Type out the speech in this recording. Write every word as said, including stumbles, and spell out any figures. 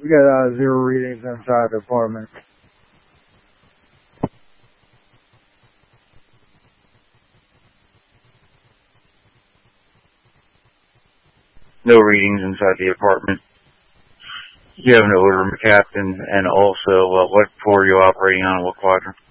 We got uh, zero readings inside the apartment. No readings inside the apartment. You have no order, Captain, and also, uh, what floor are you operating on, what quadrant?